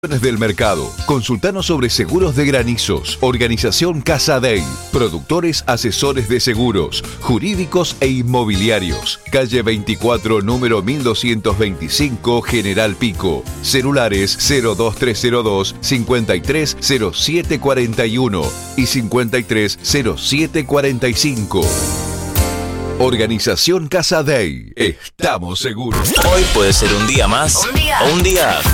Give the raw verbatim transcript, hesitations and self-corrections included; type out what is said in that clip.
del mercado. Consultanos sobre seguros de granizos. Organización Casa Day. Productores asesores de seguros, jurídicos e inmobiliarios. Calle veinticuatro, número mil doscientos veinticinco, General Pico. Celulares cero dos tres cero dos, cincuenta y tres cero siete cuarenta y uno y cincuenta y tres cero siete cuarenta y cinco. Organización Casa Day. Estamos seguros. Hoy puede ser un día más Un día. o un día